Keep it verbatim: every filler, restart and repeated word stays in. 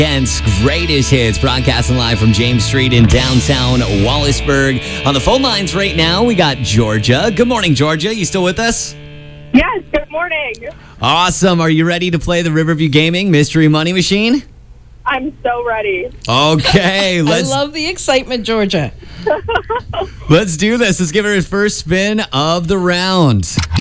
Kent's greatest hits, broadcasting live from James Street in downtown Wallaceburg. On the phone lines right now, we got Georgia. Good morning, Georgia. You still with us? Yes, good morning. Awesome. Are you ready to play the Riverview Gaming Mystery Money Machine? I'm so ready. Okay, let's I love the excitement, Georgia. let's do this. Let's give her a first spin of the round.